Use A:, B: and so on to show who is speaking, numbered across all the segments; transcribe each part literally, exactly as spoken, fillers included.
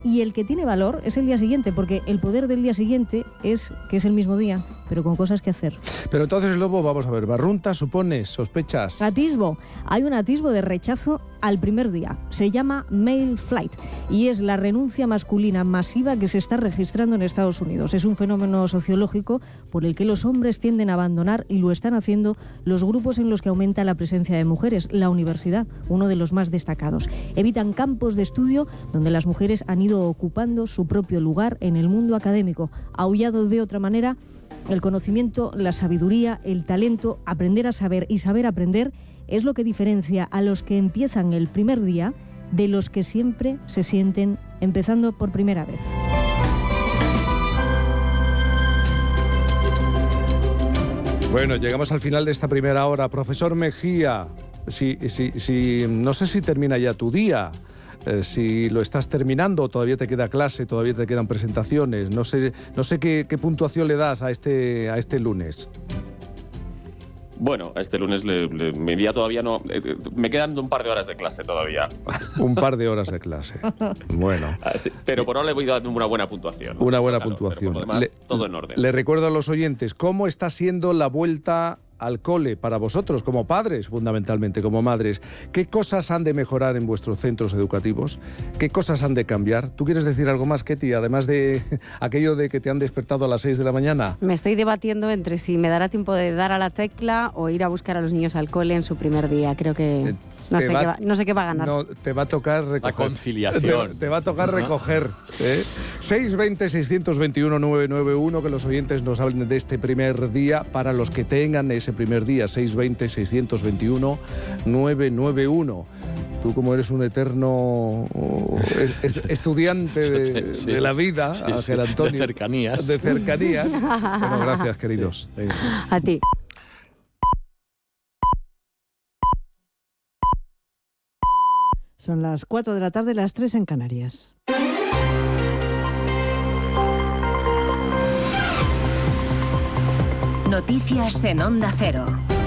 A: Y el que tiene valor es el día siguiente, porque el poder del día siguiente es que es el mismo día, pero con cosas que hacer.
B: Pero entonces, Lobo, vamos a ver, barrunta, supones, sospechas.
A: Atisbo. Hay un atisbo de rechazo al primer día. Se llama male flight y es la renuncia masculina masiva que se está registrando en Estados Unidos. Es un fenómeno sociológico por el que los hombres tienden a abandonar, y lo están haciendo los grupos en los que aumenta la presencia de mujeres. La universidad, uno de los más destacados. Evitan campos de estudio donde las mujeres han ido ocupando su propio lugar en el mundo académico. Aullado de otra manera, el conocimiento, la sabiduría, el talento, aprender a saber y saber aprender es lo que diferencia a los que empiezan el primer día de los que siempre se sienten empezando por primera vez.
B: Bueno, llegamos al final de esta primera hora. Profesor Mejía, si, si, si, no sé si termina ya tu día. Eh, si lo estás terminando, todavía te queda clase, todavía te quedan presentaciones. No sé, no sé qué, qué puntuación le das a este, a este lunes.
C: Bueno, a este lunes le, le, mi día todavía no... Eh, me quedan un par de horas de clase todavía.
B: Un par de horas de clase. Bueno.
C: Pero por ahora le voy dando una buena puntuación.
B: Una buena
C: claro,
B: puntuación.
C: Demás,
B: le,
C: todo en orden.
B: Le recuerdo a los oyentes, ¿cómo está siendo la vuelta al cole para vosotros, como padres, fundamentalmente, como madres? ¿Qué cosas han de mejorar en vuestros centros educativos? ¿Qué cosas han de cambiar? ¿Tú quieres decir algo más, Ketty, además de aquello de que te han despertado a las seis de la mañana?
D: Me estoy debatiendo entre si me dará tiempo de dar a la tecla o ir a buscar a los niños al cole en su primer día. Creo que... Eh, No sé, va, qué va, no sé qué va a ganar.
B: No, te va a tocar recoger.
E: La conciliación.
B: Te, te va a tocar recoger. ¿eh? seis veinte, seiscientos veintiuno, nueve nueve uno, que los oyentes nos hablen de este primer día para los que tengan ese primer día. seis veinte, seiscientos veintiuno, nueve nueve uno. Tú, como eres un eterno es, estudiante de, sí, de la vida, sí, Ángel Antonio.
E: De cercanías.
B: De cercanías. Bueno, gracias, queridos.
D: Sí. A ti.
F: Son las cuatro de la tarde, las tres en Canarias.
G: Noticias en Onda Cero.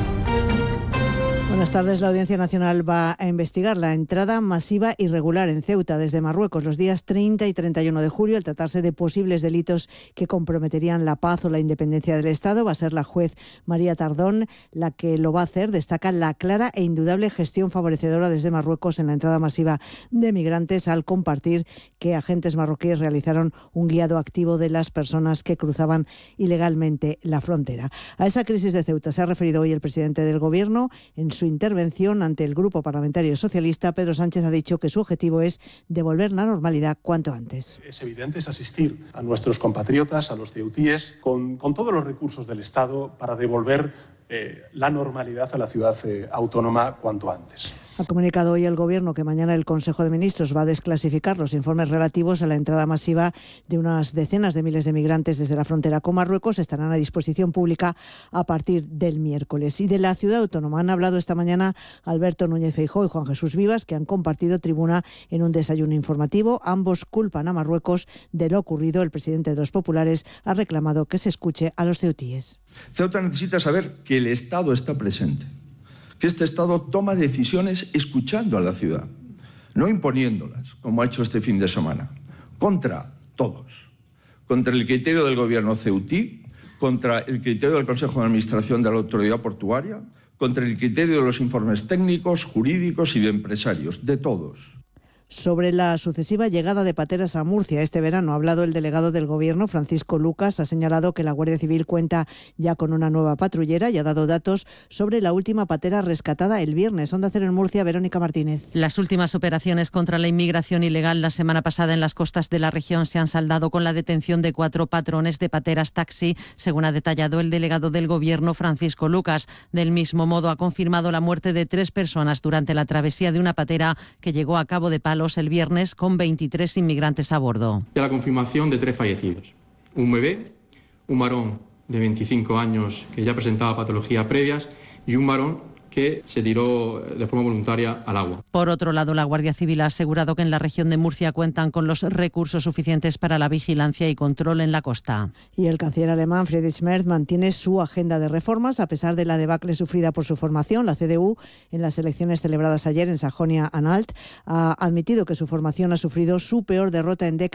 F: Buenas tardes. La Audiencia Nacional va a investigar la entrada masiva irregular en Ceuta desde Marruecos los días treinta y treinta y uno de julio, al tratarse de posibles delitos que comprometerían la paz o la independencia del Estado. Va a ser la juez María Tardón la que lo va a hacer. Destaca la clara e indudable gestión favorecedora desde Marruecos en la entrada masiva de migrantes, al compartir que agentes marroquíes realizaron un guiado activo de las personas que cruzaban ilegalmente la frontera. A esa crisis de Ceuta se ha referido hoy el presidente del Gobierno. En su intervención ante el Grupo Parlamentario Socialista, Pedro Sánchez ha dicho que su objetivo es devolver la normalidad cuanto antes.
H: Es evidente, es asistir a nuestros compatriotas, a los ceutíes, con, con todos los recursos del Estado para devolver eh, la normalidad a la ciudad eh, autónoma cuanto antes.
F: Ha comunicado hoy el Gobierno que mañana el Consejo de Ministros va a desclasificar los informes relativos a la entrada masiva de unas decenas de miles de migrantes desde la frontera con Marruecos. Estarán a disposición pública a partir del miércoles. Y de la ciudad autónoma han hablado esta mañana Alberto Núñez Feijóo y Juan Jesús Vivas, que han compartido tribuna en un desayuno informativo. Ambos culpan a Marruecos de lo ocurrido. El presidente de los populares ha reclamado que se escuche a los ceutíes.
I: Ceuta necesita saber que el Estado está presente, que este Estado toma decisiones escuchando a la ciudad, no imponiéndolas, como ha hecho este fin de semana, contra todos, contra el criterio del gobierno ceutí, contra el criterio del Consejo de Administración de la Autoridad Portuaria, contra el criterio de los informes técnicos, jurídicos y de empresarios, de todos.
F: Sobre la sucesiva llegada de pateras a Murcia este verano ha hablado el delegado del Gobierno, Francisco Lucas. Ha señalado que la Guardia Civil cuenta ya con una nueva patrullera y ha dado datos sobre la última patera rescatada el viernes. Onda Cero en Murcia, Verónica Martínez.
J: Las últimas operaciones contra la inmigración ilegal la semana pasada en las costas de la región se han saldado con la detención de cuatro patrones de pateras taxi, según ha detallado el delegado del Gobierno, Francisco Lucas. Del mismo modo, ha confirmado la muerte de tres personas durante la travesía de una patera que llegó a Cabo de Palos el viernes con veintitrés inmigrantes a bordo.
K: La confirmación de tres fallecidos: un bebé, un varón de veinticinco años que ya presentaba patologías previas y un varón que se tiró de forma voluntaria al agua.
J: Por otro lado, la Guardia Civil ha asegurado que en la región de Murcia cuentan con los recursos suficientes para la vigilancia y control en la costa.
F: Y el canciller alemán Friedrich Merz mantiene su agenda de reformas a pesar de la debacle sufrida por su formación. La C D U, en las elecciones celebradas ayer en Sajonia-Anhalt, ha admitido que su formación ha sufrido su peor derrota en décadas